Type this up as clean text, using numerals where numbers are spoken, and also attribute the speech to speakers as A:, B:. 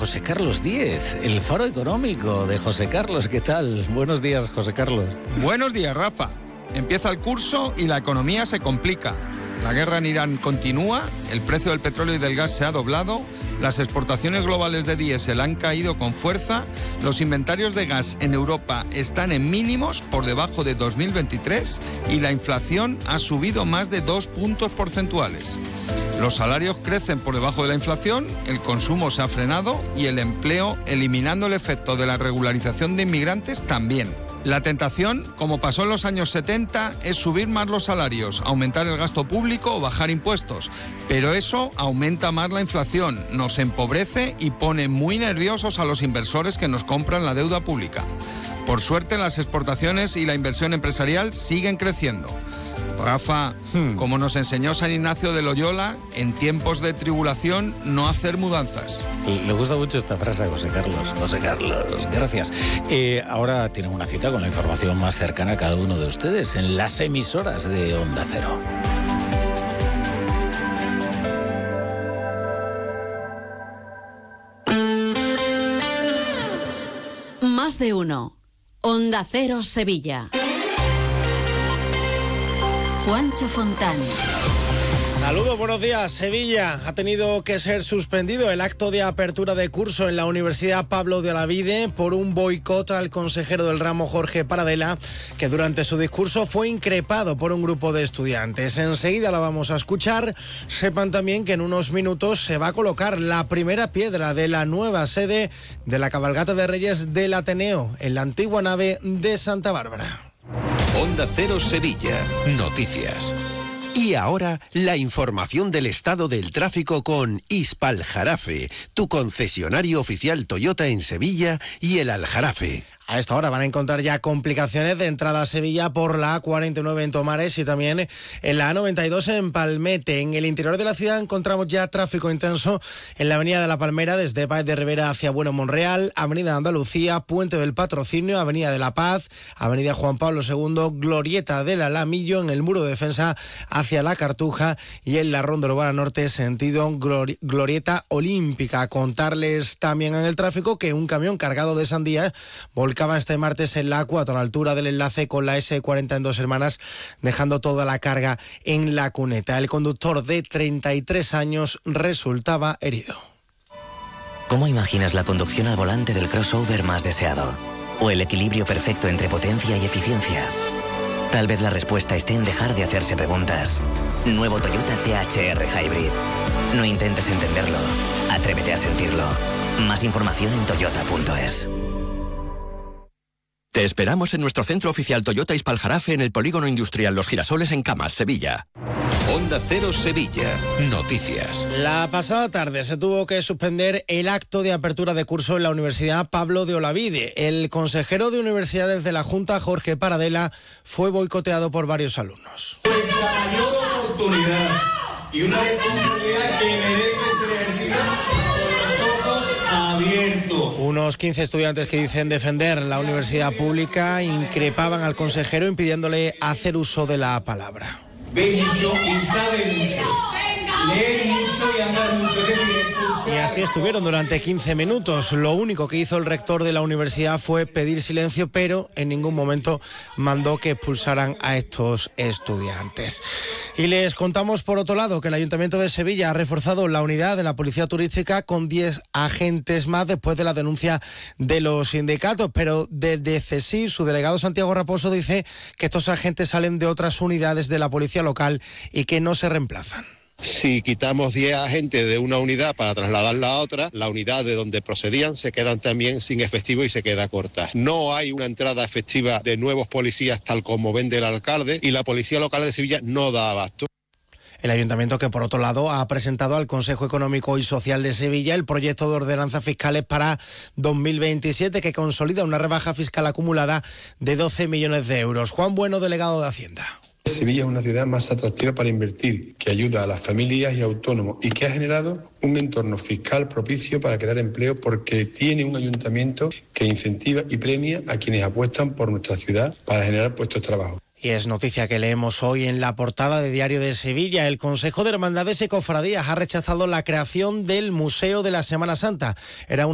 A: José Carlos Díez, el faro económico de José Carlos. ¿Qué tal? Buenos días, José Carlos.
B: Buenos días, Rafa. Empieza el curso y la economía se complica. La guerra en Irán continúa, el precio del petróleo y del gas se ha doblado, las exportaciones globales de diésel han caído con fuerza, los inventarios de gas en Europa están en mínimos por debajo de 2023 y la inflación ha subido más de 2 puntos porcentuales. Los salarios crecen por debajo de la inflación, el consumo se ha frenado y el empleo, eliminando el efecto de la regularización de inmigrantes, también. La tentación, como pasó en los años 70, es subir más los salarios, aumentar el gasto público o bajar impuestos. Pero eso aumenta más la inflación, nos empobrece y pone muy nerviosos a los inversores que nos compran la deuda pública. Por suerte, las exportaciones y la inversión empresarial siguen creciendo. Rafa, como nos enseñó San Ignacio de Loyola, en tiempos de tribulación no hacer mudanzas.
A: Le gusta mucho esta frase a José Carlos. José Carlos, gracias. Ahora tienen una cita con la información más cercana a cada uno de ustedes en las emisoras de Onda Cero.
C: Más de uno. Onda Cero Sevilla. Juancho Fontán.
D: Saludos, buenos días. Sevilla ha tenido que ser suspendido el acto de apertura de curso en la Universidad Pablo de Olavide por un boicot al consejero del ramo Jorge Paradela, que durante su discurso fue increpado por un grupo de estudiantes. Enseguida la vamos a escuchar. Sepan también que en unos minutos se va a colocar la primera piedra de la nueva sede de la Cabalgata de Reyes del Ateneo, en la antigua nave de Santa Bárbara.
E: Onda Cero Sevilla. Noticias. Y ahora, la información del estado del tráfico con Hispaljarafe, tu concesionario oficial Toyota en Sevilla y el Aljarafe.
D: A esta hora van a encontrar ya complicaciones de entrada a Sevilla por la A49 en Tomares y también en la A92 en Palmete. En el interior de la ciudad encontramos ya tráfico intenso en la avenida de la Palmera desde Páez de Rivera hacia Bueno Monreal, avenida de Andalucía, Puente del Patrocinio, avenida de la Paz, avenida Juan Pablo II, Glorieta del Alamillo, en el muro de defensa hacia la Cartuja y en la Ronda Urbana Norte sentido Glorieta Olímpica. Contarles también en el tráfico que un camión cargado de sandías volcaba este martes en la A4 a la altura del enlace con la S40 en Dos Hermanas, dejando toda la carga en la cuneta. El conductor de 33 años resultaba herido.
F: ¿Cómo imaginas la conducción al volante del crossover más deseado? ¿O el equilibrio perfecto entre potencia y eficiencia? Tal vez la respuesta esté en dejar de hacerse preguntas. Nuevo Toyota THR Hybrid. No intentes entenderlo, atrévete a sentirlo. Más información en toyota.es.
E: Te esperamos en nuestro centro oficial Toyota Hispaljarafe en el Polígono Industrial Los Girasoles en Camas, Sevilla. Onda Cero Sevilla. Noticias.
D: La pasada tarde se tuvo que suspender el acto de apertura de curso en la Universidad Pablo de Olavide. El consejero de universidades de la Junta, Jorge Paradela, fue boicoteado por varios alumnos.
G: Es la mayor oportunidad y una responsabilidad que merece ser ejercida con los ojos abiertos.
D: Unos 15 estudiantes que dicen defender la universidad pública increpaban al consejero impidiéndole hacer uso de la palabra.
G: Ve mucho y sabe mucho, lee mucho y hablar mucho.
D: Y así estuvieron durante 15 minutos. Lo único que hizo el rector de la universidad fue pedir silencio, pero en ningún momento mandó que expulsaran a estos estudiantes. Y les contamos, por otro lado, que el Ayuntamiento de Sevilla ha reforzado la unidad de la Policía Turística con 10 agentes más después de la denuncia de los sindicatos. Pero desde CESI, su delegado Santiago Raposo dice que estos agentes salen de otras unidades de la policía local y que no se reemplazan.
H: Si quitamos 10 agentes de una unidad para trasladarla a otra, la unidad de donde procedían se quedan también sin efectivo y se queda corta. No hay una entrada efectiva de nuevos policías tal como vende el alcalde y la Policía Local de Sevilla no da abasto.
D: El Ayuntamiento, que por otro lado ha presentado al Consejo Económico y Social de Sevilla el proyecto de ordenanzas fiscales para 2027 que consolida una rebaja fiscal acumulada de 12 millones de euros. Juan Bueno, delegado de Hacienda.
I: Sevilla es una ciudad más atractiva para invertir, que ayuda a las familias y autónomos y que ha generado un entorno fiscal propicio para crear empleo porque tiene un ayuntamiento que incentiva y premia a quienes apuestan por nuestra ciudad para generar puestos de trabajo.
D: Y es noticia que leemos hoy en la portada de Diario de Sevilla. El Consejo de Hermandades y Cofradías ha rechazado la creación del Museo de la Semana Santa. Era